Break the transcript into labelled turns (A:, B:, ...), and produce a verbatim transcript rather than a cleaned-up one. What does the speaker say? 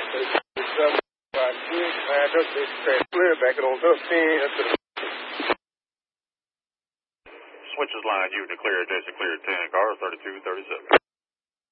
A: Clear back it on up ten.
B: Switches line, you to clear, Jason clear ten, cars thirty-two thirty-seven.